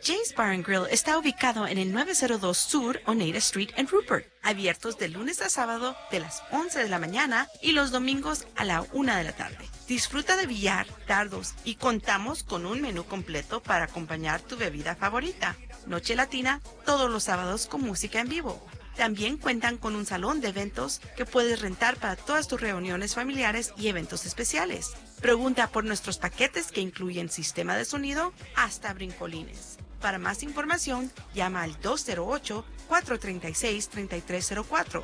Jay's Bar and Grill está ubicado en el 902 Sur Oneida Street en Rupert, abiertos de lunes a sábado de las 11 de la mañana y los domingos a la 1 de la tarde. Disfruta de billar, dardos y contamos con un menú completo para acompañar tu bebida favorita. Noche Latina todos los sábados con música en vivo. También cuentan con un salón de eventos que puedes rentar para todas tus reuniones familiares y eventos especiales. Pregunta por nuestros paquetes que incluyen sistema de sonido hasta brincolines. Para más información, llama al 208-436-3304,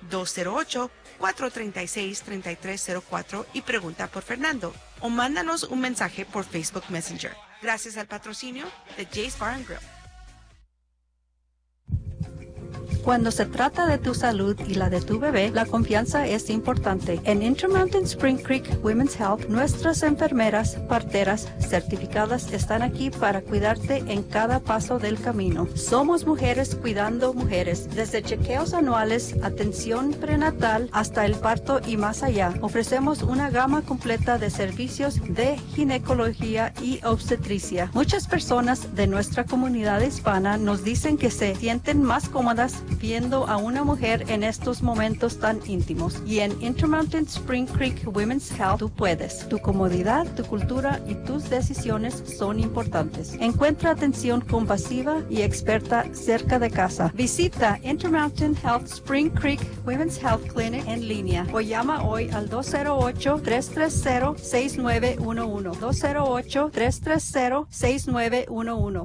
208-436-3304 y pregunta por Fernando o mándanos un mensaje por Facebook Messenger. Gracias al patrocinio de Jay's Bar and Grill. Cuando se trata de tu salud y la de tu bebé, la confianza es importante. En Intermountain Spring Creek Women's Health, nuestras enfermeras, parteras certificadas están aquí para cuidarte en cada paso del camino. Somos mujeres cuidando mujeres, desde chequeos anuales, atención prenatal, hasta el parto y más allá. Ofrecemos una gama completa de servicios de ginecología y obstetricia. Muchas personas de nuestra comunidad hispana nos dicen que se sienten más cómodas viendo a una mujer en estos momentos tan íntimos. Y en Intermountain Spring Creek Women's Health tú puedes. Tu comodidad, tu cultura y tus decisiones son importantes. Encuentra atención compasiva y experta cerca de casa. Visita Intermountain Health Spring Creek Women's Health Clinic en línea o llama hoy al 208-330-6911. 208-330-6911.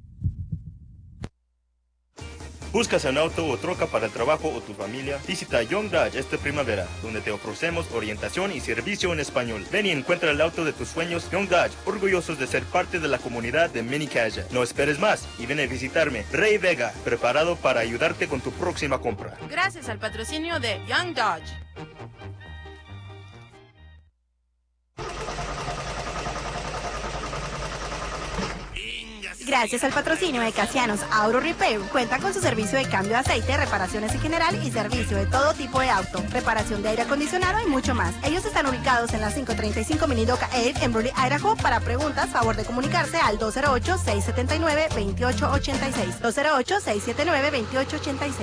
¿Buscas un auto o troca para el trabajo o tu familia? Visita Young Dodge esta primavera, donde te ofrecemos orientación y servicio en español. Ven y encuentra el auto de tus sueños. Young Dodge, orgullosos de ser parte de la comunidad de Mini Caja. No esperes más y ven a visitarme. Ray Vega, preparado para ayudarte con tu próxima compra. Gracias al patrocinio de Young Dodge. Gracias al patrocinio de Casianos Auto Repair, cuenta con su servicio de cambio de aceite, reparaciones en general y servicio de todo tipo de auto, reparación de aire acondicionado y mucho más. Ellos están ubicados en la 535 Minidoka Ave en Burley, Idaho. Para preguntas, favor de comunicarse al 208-679-2886. 208-679-2886.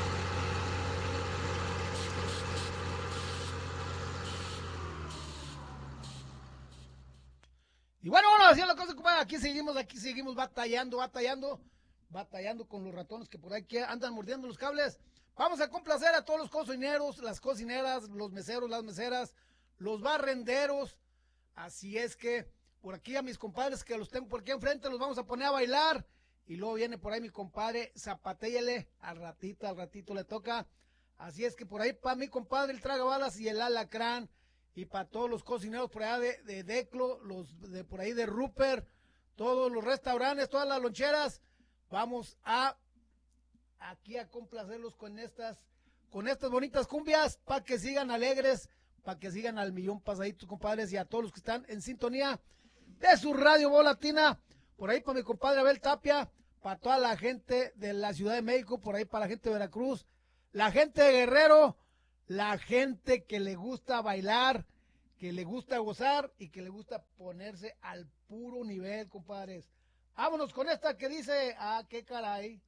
Y bueno, así es la cosa, compadre. Aquí seguimos batallando con los ratones que por ahí andan mordiendo los cables. Vamos a complacer a todos los cocineros, las cocineras, los meseros, las meseras, los barrenderos. Así es que por aquí a mis compadres que los tengo por aquí enfrente los vamos a poner a bailar. Y luego viene por ahí mi compadre, zapatéyele, al ratito le toca. Así es que por ahí para mi compadre el tragabalas y el alacrán. Y para todos los cocineros por allá de Declo, los de por ahí de Rupert, todos los restaurantes, todas las loncheras, vamos aquí a complacerlos con estas bonitas cumbias, para que sigan alegres, para que sigan al millón pasaditos, compadres, y a todos los que están en sintonía de su radio Voz Latina, por ahí para mi compadre Abel Tapia, para toda la gente de la Ciudad de México, por ahí para la gente de Veracruz, la gente de Guerrero, la gente que le gusta bailar, que le gusta gozar y que le gusta ponerse al puro nivel, compadres. Vámonos con esta que dice, qué caray.